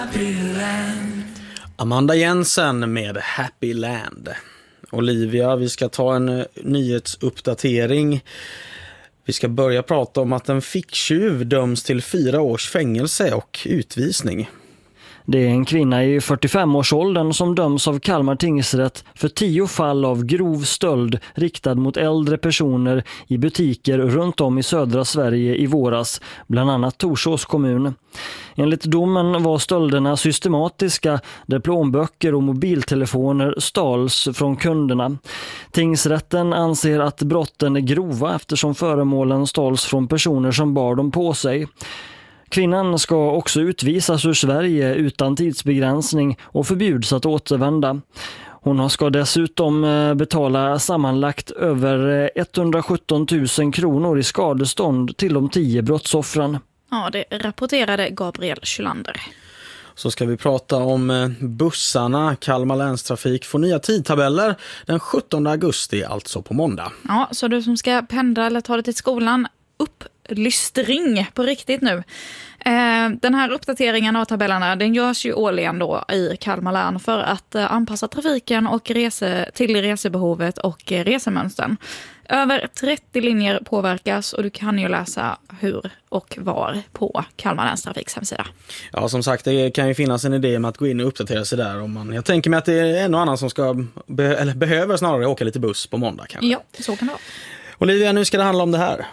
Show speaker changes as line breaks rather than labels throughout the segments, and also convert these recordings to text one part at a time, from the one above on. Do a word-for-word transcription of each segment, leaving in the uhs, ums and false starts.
Amanda Jensen med Happy Land. Olivia, vi ska ta en nyhetsuppdatering. Vi ska börja prata om att en ficktjuv döms till fyra års fängelse och utvisning.
Det är en kvinna i fyrtiofem-årsåldern som döms av Kalmar tingsrätt för tio fall av grov stöld riktad mot äldre personer i butiker runt om i södra Sverige i våras, bland annat Torsås kommun. Enligt domen var stölderna systematiska där plånböcker och mobiltelefoner stals från kunderna. Tingsrätten anser att brotten är grova eftersom föremålen stals från personer som bar dem på sig. Kvinnan ska också utvisas ur Sverige utan tidsbegränsning och förbjuds att återvända. Hon ska dessutom betala sammanlagt över etthundrasjutton tusen kronor i skadestånd till de tio brottsoffren.
Ja, det rapporterade Gabriel Kylander.
Så ska vi prata om bussarna. Kalmar länstrafik får nya tidtabeller den sjuttonde augusti, alltså på måndag.
Ja, så du som ska pendla eller ta dig till skolan, upplystring på riktigt nu. Eh, den här uppdateringen av tabellerna, den görs ju årligen då i Kalmar län för att eh, anpassa trafiken och rese, till resebehovet och eh, resemönstren. Över trettio linjer påverkas och du kan ju läsa hur och var på Kalmar länstrafiks hemsida.
Ja, som sagt, det kan ju finnas en idé med att gå in och uppdatera sig där. Om man, jag tänker mig att det är en och annan som ska be, eller behöver snarare åka lite buss på måndag kanske.
Ja, så kan det vara.
Olivia, nu ska det handla om det här.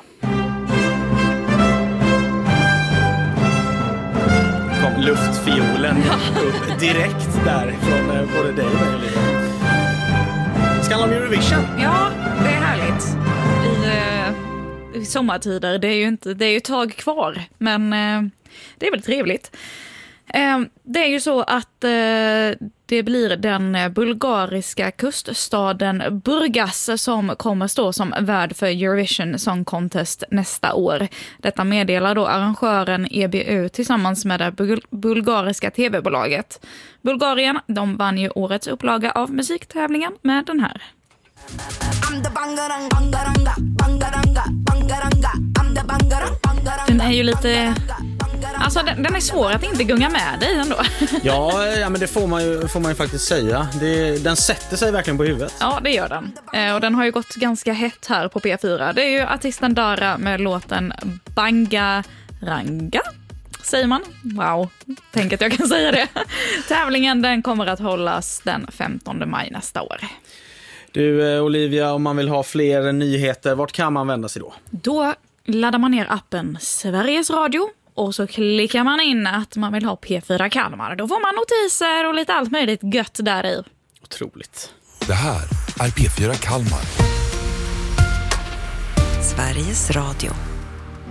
Kom luftfiolen upp direkt där från både dig och Olivia. Ska handla om Eurovision?
Ja, det är härligt. I, eh, i sommartider, det är ju inte, det är ju ett tag kvar, men eh, det är väl trevligt. Eh, det är ju så att eh, det blir den bulgariska kuststaden Burgas som kommer stå som värd för Eurovision Song Contest nästa år. Detta meddelar då arrangören E B U tillsammans med det bul- bulgariska tv-bolaget. Bulgarien, de vann ju årets upplaga av musiktävlingen med den här. Den är ju lite... Alltså den, den är svår att inte gunga med dig ändå.
Ja, ja men det får man ju, får man ju faktiskt säga. Det, den sätter sig verkligen på huvudet.
Ja, det gör den. Eh, och den har ju gått ganska hett här på P fyra. Det är ju artisten Dara med låten Bangaranga. Säger man? Wow, tänk att jag kan säga det. Tävlingen den kommer att hållas den femtonde maj nästa år.
Du Olivia, om man vill ha fler nyheter, vart kan man vända sig då?
Då laddar man ner appen Sveriges Radio och så klickar man in att man vill ha P fyra Kalmar. Då får man notiser och lite allt möjligt gött där i.
Otroligt.
Det här är P fyra Kalmar.
Sveriges Radio.